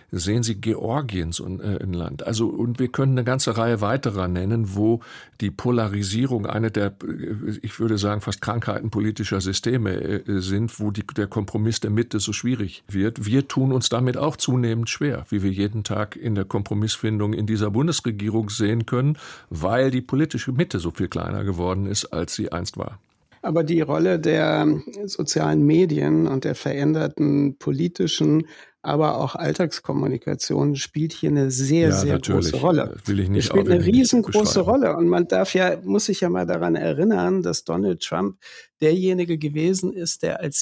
Sehen Sie Georgiens und ein Land. Also, und wir können eine ganze Reihe weiterer nennen, wo die Polarisierung eine der, ich würde sagen, fast Krankheiten politischer Systeme sind, wo der Kompromiss der Mitte so schwierig wird. Wir tun uns damit auch zunehmend schwer, wie wir jeden Tag in der Kompromissfindung in dieser Bundesregierung sehen können, weil die politische Mitte so viel kleiner geworden ist, als sie einst war. Aber die Rolle der sozialen Medien und der veränderten politischen, aber auch Alltagskommunikation spielt hier eine sehr große Rolle. Will ich nicht, es spielt eine riesengroße Rolle. Und man muss sich ja mal daran erinnern, dass Donald Trump derjenige gewesen ist, der als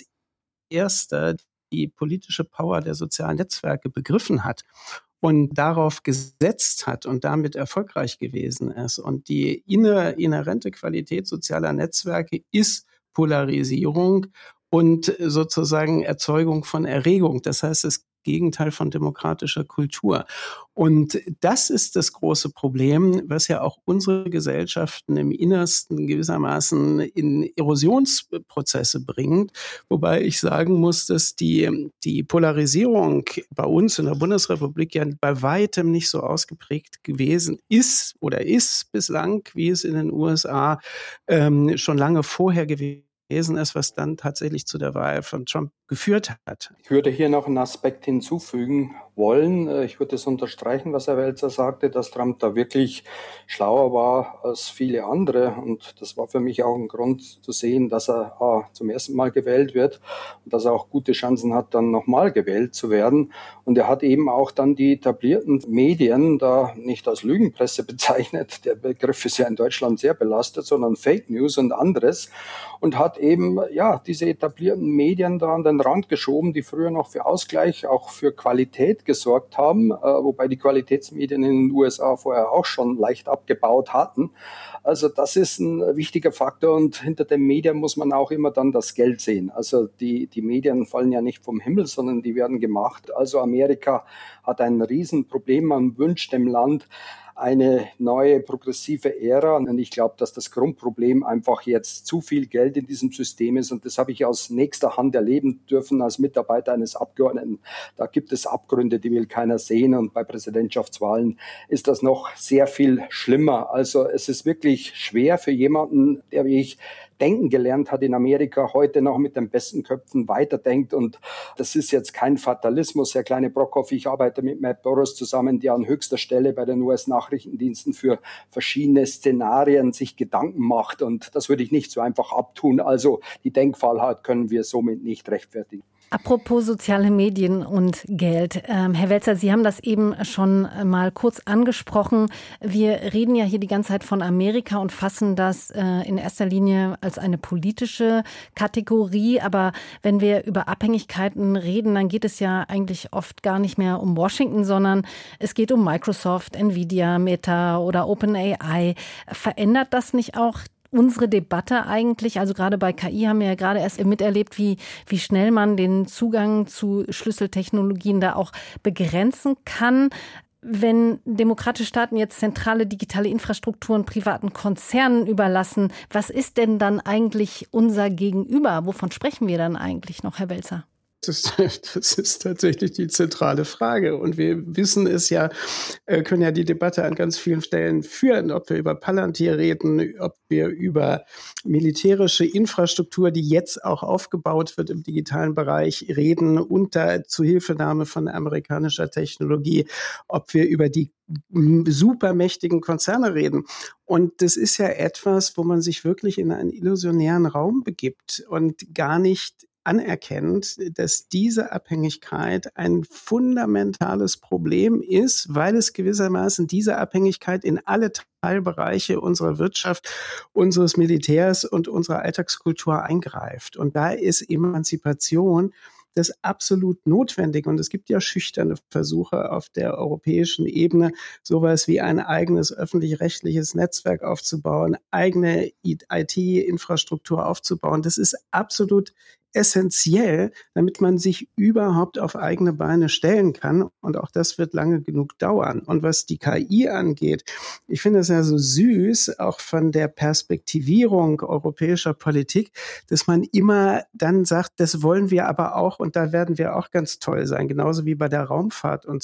erster die politische Power der sozialen Netzwerke begriffen hat und darauf gesetzt hat und damit erfolgreich gewesen ist. Und die inhärente Qualität sozialer Netzwerke ist Polarisierung und sozusagen Erzeugung von Erregung. Das heißt, das Gegenteil von demokratischer Kultur. Und das ist das große Problem, was ja auch unsere Gesellschaften im Innersten gewissermaßen in Erosionsprozesse bringt. Wobei ich sagen muss, dass die Polarisierung bei uns in der Bundesrepublik ja bei weitem nicht so ausgeprägt gewesen ist oder ist bislang, wie es in den USA schon lange vorher gewesen ist, was dann tatsächlich zu der Wahl von Trump geführt hat. Ich würde hier noch einen Aspekt hinzufügen wollen. Ich würde es unterstreichen, was Herr Welzer sagte, dass Trump da wirklich schlauer war als viele andere. Und das war für mich auch ein Grund zu sehen, dass er zum ersten Mal gewählt wird und dass er auch gute Chancen hat, dann nochmal gewählt zu werden. Und er hat eben auch dann die etablierten Medien da nicht als Lügenpresse bezeichnet. Der Begriff ist ja in Deutschland sehr belastet, sondern Fake News und anderes. Und hat eben diese etablierten Medien da an den Rand geschoben, die früher noch für Ausgleich, auch für Qualität gesorgt haben, wobei die Qualitätsmedien in den USA vorher auch schon leicht abgebaut hatten. Also das ist ein wichtiger Faktor und hinter den Medien muss man auch immer dann das Geld sehen. Also die Medien fallen ja nicht vom Himmel, sondern die werden gemacht. Also Amerika hat ein Riesenproblem, man wünscht dem Land eine neue progressive Ära. Und ich glaube, dass das Grundproblem einfach jetzt zu viel Geld in diesem System ist. Und das habe ich aus nächster Hand erleben dürfen als Mitarbeiter eines Abgeordneten. Da gibt es Abgründe, die will keiner sehen. Und bei Präsidentschaftswahlen ist das noch sehr viel schlimmer. Also es ist wirklich schwer für jemanden, der wie ich denken gelernt hat in Amerika, heute noch mit den besten Köpfen weiterdenkt. Und das ist jetzt kein Fatalismus, Herr Kleine-Brockhoff. Ich arbeite mit Matt Burrows zusammen, der an höchster Stelle bei den US-Nachrichtendiensten für verschiedene Szenarien sich Gedanken macht. Und das würde ich nicht so einfach abtun. Also die Denkfallheit können wir somit nicht rechtfertigen. Apropos soziale Medien und Geld. Herr Welzer, Sie haben das eben schon mal kurz angesprochen. Wir reden ja hier die ganze Zeit von Amerika und fassen das in erster Linie als eine politische Kategorie. Aber wenn wir über Abhängigkeiten reden, dann geht es ja eigentlich oft gar nicht mehr um Washington, sondern es geht um Microsoft, Nvidia, Meta oder OpenAI. Verändert das nicht auch unsere Debatte eigentlich? Also gerade bei KI haben wir ja gerade erst miterlebt, wie schnell man den Zugang zu Schlüsseltechnologien da auch begrenzen kann. Wenn demokratische Staaten jetzt zentrale digitale Infrastrukturen privaten Konzernen überlassen, was ist denn dann eigentlich unser Gegenüber? Wovon sprechen wir dann eigentlich noch, Herr Welzer? Das ist tatsächlich die zentrale Frage. Und wir wissen es ja, können ja die Debatte an ganz vielen Stellen führen, ob wir über Palantir reden, ob wir über militärische Infrastruktur, die jetzt auch aufgebaut wird im digitalen Bereich, reden, unter Zuhilfenahme von amerikanischer Technologie, ob wir über die supermächtigen Konzerne reden. Und das ist ja etwas, wo man sich wirklich in einen illusionären Raum begibt und gar nicht anerkennt, dass diese Abhängigkeit ein fundamentales Problem ist, weil es gewissermaßen diese Abhängigkeit in alle Teilbereiche unserer Wirtschaft, unseres Militärs und unserer Alltagskultur eingreift. Und da ist Emanzipation das absolut notwendig. Und es gibt ja schüchterne Versuche auf der europäischen Ebene, sowas wie ein eigenes öffentlich-rechtliches Netzwerk aufzubauen, eigene IT-Infrastruktur aufzubauen. Das ist absolut essentiell, damit man sich überhaupt auf eigene Beine stellen kann. Und auch das wird lange genug dauern. Und was die KI angeht, ich finde es ja so süß, auch von der Perspektivierung europäischer Politik, dass man immer dann sagt, das wollen wir aber auch und da werden wir auch ganz toll sein. Genauso wie bei der Raumfahrt und